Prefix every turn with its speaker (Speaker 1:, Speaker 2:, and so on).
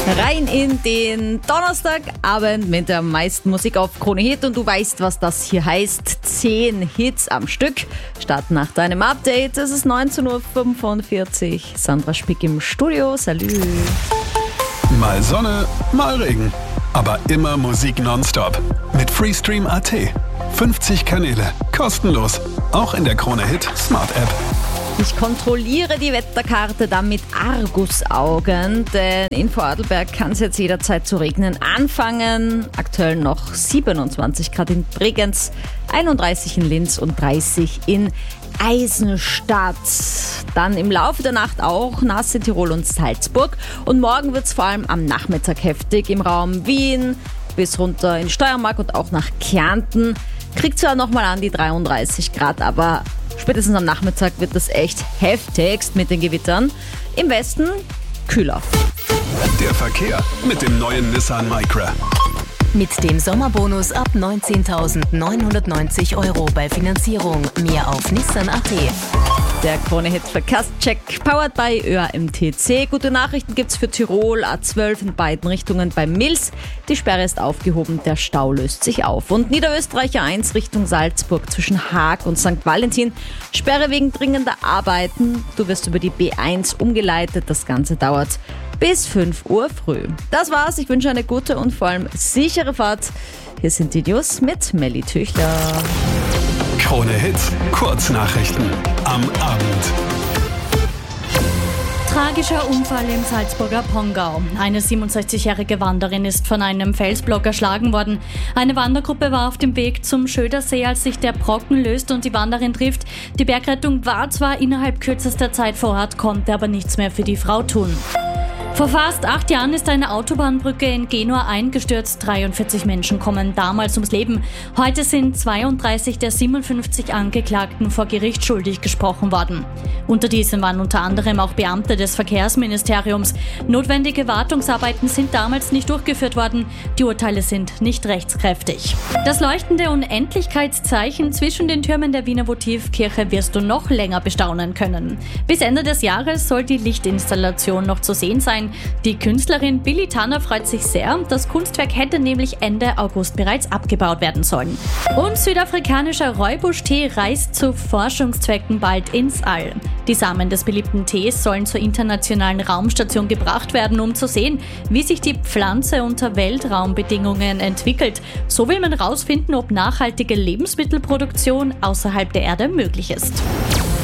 Speaker 1: Rein in den Donnerstagabend mit der meisten Musik auf Krone Hit und du weißt, was das hier heißt. 10 Hits am Stück. Start nach deinem Update. Es ist 19.45 Uhr. Sandra Spick im Studio. Salü.
Speaker 2: Mal Sonne, mal Regen. Aber immer Musik nonstop. Mit Freestream.at. 50 Kanäle. Kostenlos. Auch in der Krone Hit Smart App.
Speaker 1: Ich kontrolliere die Wetterkarte dann mit Argusaugen, denn in Vorarlberg kann es jetzt jederzeit zu regnen anfangen. Aktuell noch 27 Grad in Bregenz, 31 in Linz und 30 in Eisenstadt. Dann im Laufe der Nacht auch nass in Tirol und Salzburg. Und morgen wird es vor allem am Nachmittag heftig im Raum Wien bis runter in Steiermark und auch nach Kärnten. Kriegt zwar nochmal an die 33 Grad, aber spätestens am Nachmittag wird das echt heftigst mit den Gewittern. Im Westen kühler.
Speaker 2: Der Verkehr mit dem neuen Nissan Micra.
Speaker 3: Mit dem Sommerbonus ab 19.990 € bei Finanzierung. Mehr auf Nissan.at.
Speaker 1: Der Krone Hit Verkehrscheck powered by ÖAMTC. Gute Nachrichten gibt's für Tirol, A12 in beiden Richtungen bei Mills. Die Sperre ist aufgehoben, der Stau löst sich auf. Und Niederösterreicher 1 Richtung Salzburg zwischen Haag und St. Valentin. Sperre wegen dringender Arbeiten. Du wirst über die B1 umgeleitet. Das Ganze dauert bis 5 Uhr früh. Das war's. Ich wünsche eine gute und vor allem sichere Fahrt. Hier sind die News mit Melly Tüchler.
Speaker 2: Krone Hit Kurznachrichten am Abend.
Speaker 4: Tragischer Unfall im Salzburger Pongau. Eine 67-jährige Wanderin ist von einem Felsblock erschlagen worden. Eine Wandergruppe war auf dem Weg zum Schödersee, als sich der Brocken löst und die Wanderin trifft. Die Bergrettung war zwar innerhalb kürzester Zeit vor Ort, konnte aber nichts mehr für die Frau tun. Vor fast 8 Jahren ist eine Autobahnbrücke in Genua eingestürzt. 43 Menschen kommen damals ums Leben. Heute sind 32 der 57 Angeklagten vor Gericht schuldig gesprochen worden. Unter diesen waren unter anderem auch Beamte des Verkehrsministeriums. Notwendige Wartungsarbeiten sind damals nicht durchgeführt worden. Die Urteile sind nicht rechtskräftig. Das leuchtende Unendlichkeitszeichen zwischen den Türmen der Wiener Votivkirche wirst du noch länger bestaunen können. Bis Ende des Jahres soll die Lichtinstallation noch zu sehen sein. Die Künstlerin Billy Tanner freut sich sehr. Das Kunstwerk hätte nämlich Ende August bereits abgebaut werden sollen. Und südafrikanischer Räubusch-Tee reist zu Forschungszwecken bald ins All. Die Samen des beliebten Tees sollen zur internationalen Raumstation gebracht werden, um zu sehen, wie sich die Pflanze unter Weltraumbedingungen entwickelt. So will man herausfinden, ob nachhaltige Lebensmittelproduktion außerhalb der Erde möglich ist.